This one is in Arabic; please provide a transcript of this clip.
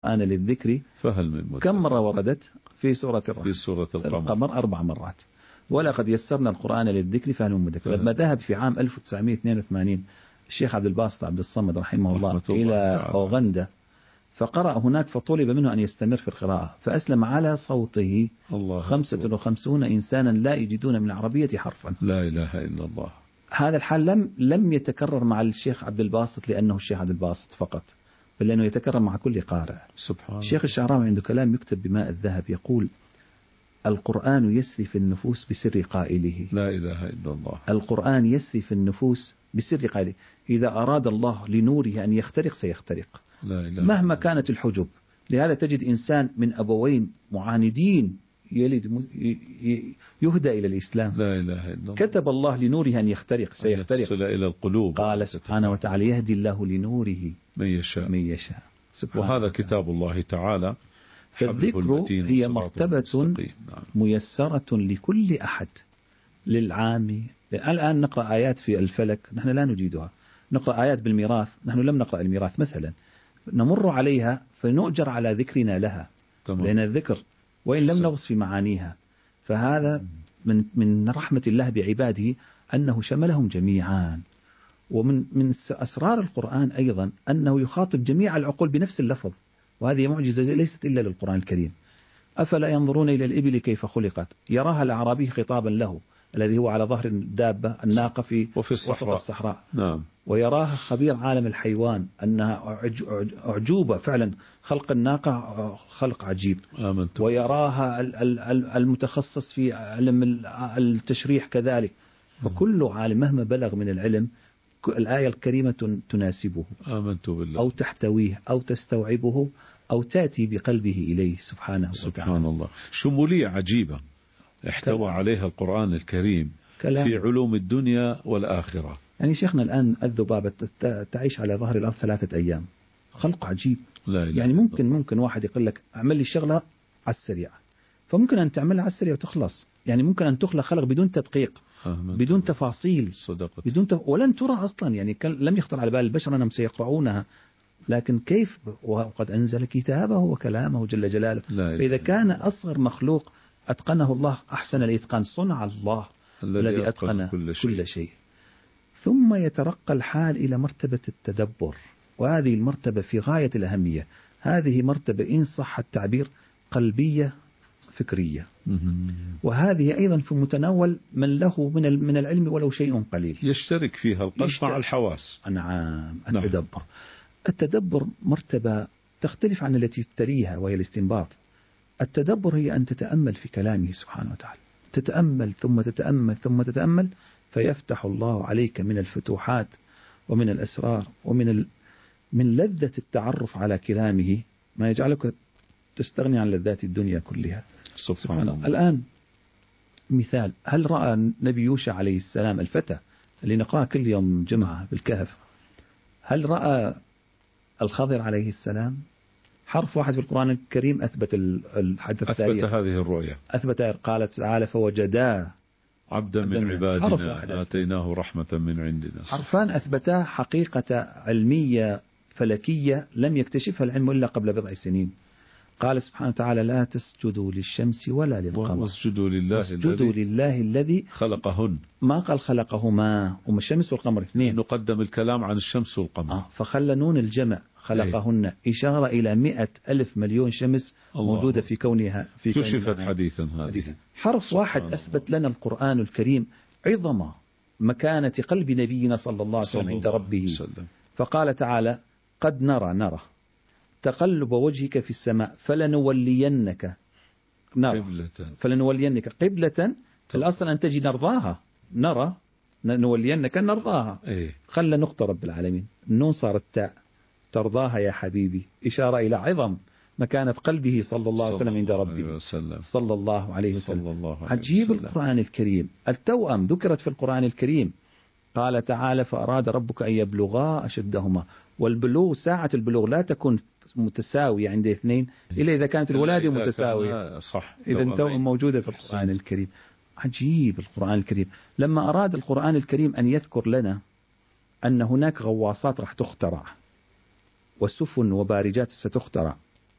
القرآن للذكر فهل من مدكر؟ كم مرة وردت في سورة القمر 4 مرات. ولقد يسرنا القرآن للذكر فهل من مدكر. لما ذهب في عام 1982 الشيخ عبد الباسط عبد الصمد رحمه الله إلى أوغندا فقرأ هناك، فطلب منه أن يستمر في القراءة، فأسلم على صوته 55 إنسانا لا يجدون من العربية حرفا. لا إله إلا الله. هذا الحال لم يتكرر مع الشيخ عبد الباسط لأنه الشيخ عبد الباسط فقط، بل لأنه يتكرر مع كل قارئ. سبحان الشيخ الشعراوي عنده كلام يكتب بماء الذهب يقول: القرآن يسري في النفوس بسر قائله. لا إله إلا الله. القرآن يسري في النفوس بسر قائله. إذا أراد الله لنوره أن يخترق سيخترق، لا إله مهما كانت الحجب. لهذا تجد إنسان من أبوين معاندين يلد يهدى إلى الإسلام. لا إله إلا الله. كتب الله لنوره أن يخترق سيخترق. يصل إلى القلوب. قال سبحانه وتعالى: يهدي الله لنوره من يشاء. وهذا كتاب الله تعالى. فالذكر هي مرتبة ميسرة لكل أحد، للعام. الآن نقرأ آيات في الفلك نحن لا نجيدها، نقرأ آيات بالميراث نحن لم نقرأ الميراث مثلا، نمر عليها فنؤجر على ذكرنا لها. لأن الذكر وإن لم نغص في معانيها، فهذا من رحمة الله بعباده أنه شملهم جميعا. ومن أسرار القرآن أيضا أنه يخاطب جميع العقول بنفس اللفظ، وهذه معجزة ليست إلا للقرآن الكريم. أفلا ينظرون إلى الإبل كيف خلقت يراها الأعرابي خطابا له الذي هو على ظهر الدابة الناقة في الصحراء. نعم. ويراها خبير عالم الحيوان أنها أعجوبة فعلا، خلق الناقة خلق عجيب. ويراها المتخصص في علم التشريح كذلك. فكل عالم مهما بلغ من العلم الآية الكريمة تناسبه. آمنت بالله. أو تحتويه أو تستوعبه أو تأتي بقلبه إليه سبحانه وتعالى. سبحان الله. شمولية عجيبة احتوى عليها القرآن الكريم في علوم الدنيا والآخرة. يعني شيخنا الآن الذبابة تعيش على ظهر الأرض 3 أيام، خلق عجيب. يعني ممكن واحد يقول لك اعمل لي الشغلة على السريع، فممكن أن تعملها على السريع وتخلص. يعني ممكن أن تخلق خلق بدون تدقيق، بدون تفاصيل، ولن ترى أصلا. يعني لم يخطر على بال البشر أنهم سيقرؤونها، لكن كيف وقد أنزل كتابه وكلامه جل جلاله. فإذا كان أصغر مخلوق أتقنه الله أحسن الإتقان، صنع الله الذي أتقن كل شيء. ثم يترقى الحال إلى مرتبة التدبر، وهذه المرتبة في غاية الأهمية. هذه مرتبة إن صح التعبير قلبية فكرية، وهذه أيضا في متناول من له من العلم ولو شيء قليل، يشترك فيها القلب مع الحواس. نعم. التدبر مرتبة تختلف عن التي تليها وهي الاستنباط. التدبر هي أن تتأمل في كلامه سبحانه وتعالى، تتأمل ثم تتأمل ثم تتأمل، فيفتح الله عليك من الفتوحات ومن الأسرار ومن من لذة التعرف على كلامه ما يجعلك تستغني عن لذات الدنيا كلها. سبحان الله. الآن مثال، هل رأى نبي يوشع عليه السلام الفتى اللي نقرأه كل يوم جمعة بالكهف، هل رأى الخضر عليه السلام؟ حرف واحد في القرآن الكريم أثبت الحدث التاريخي، أثبت هذه الرؤية. قالت تعالى: فوجدا عبدا من عبادنا آتيناه رحمة من عندنا. حرفان أثبتا حقيقة علمية فلكية لم يكتشفها العلم إلا قبل 4 سنين. قال سبحانه وتعالى: لا تسجدوا للشمس ولا للقمر واسجدوا لله الذي خلقهن. ما قال خلقهما، الشمس والقمر 2. نقدم الكلام عن الشمس والقمر. فخلى نون الجمع خلقهن إشارة إلى 100,000 مليون شمس موجودة في كونها في كشفت حديثا هذه. حرف واحد أثبت لنا القرآن الكريم عظم مكانة قلب نبينا صلى الله عليه وسلم عند ربه. فقال تعالى: قد نرى تقلب وجهك في السماء فلنولينك قبلة. الأصل أن تجي نرضاها، نولينك نرضاها. خلى نقطة رب العالمين، النون صارت تاء، ترضاها يا حبيبي، إشارة إلى عظم مكانة قلبه صلى الله عليه وسلم عند ربه صلى الله عليه وسلم. عجيب القرآن الكريم. التوأم ذكرت في القرآن الكريم، قال تعالى: فأراد ربك أن يبلغا أشدهما. والبلوغ ساعة البلوغ لا تكون متساوية عند 2 إلا إذا كانت الولادة متساوية. صح. إذا التوأم موجودة في القرآن الكريم. عجيب القرآن الكريم. لما أراد القرآن الكريم أن يذكر لنا أن هناك غواصات راح تخترع وسفن وبارجات ستخترع،